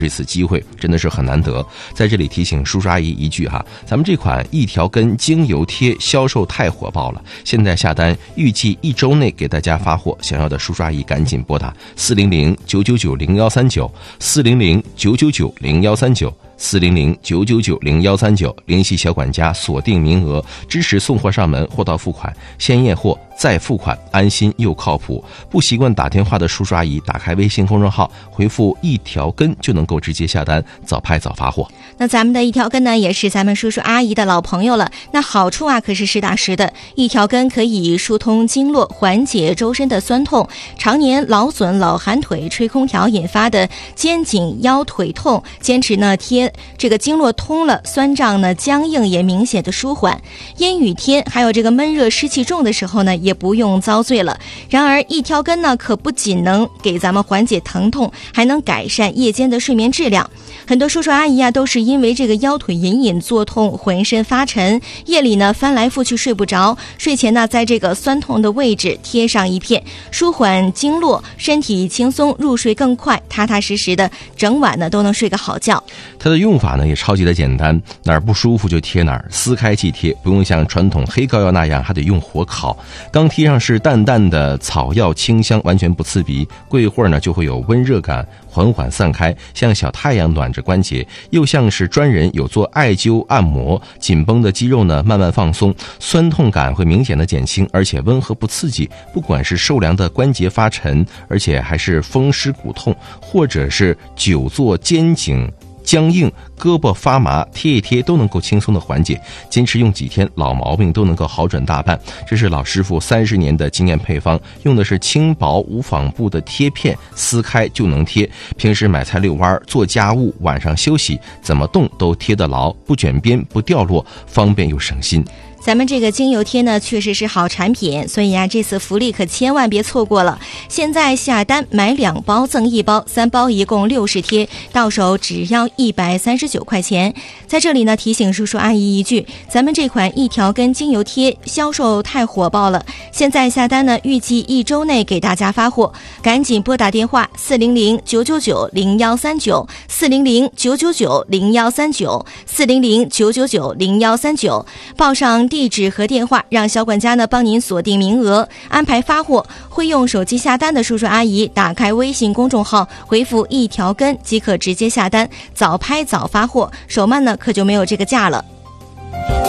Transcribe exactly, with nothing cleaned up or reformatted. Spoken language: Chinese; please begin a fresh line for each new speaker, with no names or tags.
这次机会真的是很难得，在这里提醒叔叔阿姨一句哈，咱们这款一条根精油贴销售太火爆了，现在下单预计一周内给大家发货，想要的叔叔阿姨赶紧拨打四零零九九九零幺三九四零零九九九零幺三九。四零零九九九零幺三九，联系小管家锁定名额，支持送货上门，货到付款，先验货再付款，安心又靠谱。不习惯打电话的叔叔阿姨，打开微信公众号，回复一条根就能够直接下单，早拍早发货。
那咱们的一条根呢，也是咱们叔叔阿姨的老朋友了。那好处啊，可是实打实的。一条根可以疏通经络，缓解周身的酸痛，常年劳损老寒腿、吹空调引发的肩颈腰腿痛，坚持呢贴这个经络通了，酸胀呢僵硬也明显的舒缓。阴雨天还有这个闷热湿气重的时候呢，也不用遭罪了。然而一条根呢，可不仅能给咱们缓解疼痛，还能改善夜间的睡眠质量。很多叔叔阿姨啊，都是因为这个腰腿隐隐作痛，浑身发沉，夜里呢翻来覆去睡不着，睡前呢在这个酸痛的位置贴上一片，舒缓经络，身体轻松，入睡更快，踏踏实实的整晚呢都能睡个好觉。
它的用法呢也超级的简单，哪儿不舒服就贴哪儿，撕开即贴，不用像传统黑膏药那样还得用火烤。刚贴上是淡淡的草药清香，完全不刺鼻，过一会儿呢就会有温热感缓缓散开，像小太阳暖着关节，又像是专人有做艾灸按摩，紧绷的肌肉呢慢慢放松，酸痛感会明显的减轻，而且温和不刺激。不管是受凉的关节发沉，而且还是风湿骨痛，或者是久坐肩颈僵硬、胳膊发麻，贴一贴都能够轻松的缓解，坚持用几天，老毛病都能够好转大半。这是老师傅三十年的经验配方，用的是轻薄无纺布的贴片，撕开就能贴。平时买菜遛弯、做家务、晚上休息，怎么动都贴得牢，不卷边不掉落，方便又省心。
咱们这个精油贴呢，确实是好产品，所以啊，这次福利可千万别错过了。现在下单买两包赠一包，三包一共六十贴，到手只要一百三十九块钱。在这里呢，提醒叔叔阿姨一句，咱们这款一条根精油贴销售太火爆了，现在下单呢，预计一周内给大家发货，赶紧拨打电话四零零九九九零幺三九四零零九九九零幺三九四零零九九九零幺三九，报上地址和电话，让小管家呢帮您锁定名额，安排发货。会用手机下单的叔叔阿姨，打开微信公众号，回复一条根即可直接下单，早拍早发货，手慢呢可就没有这个价了。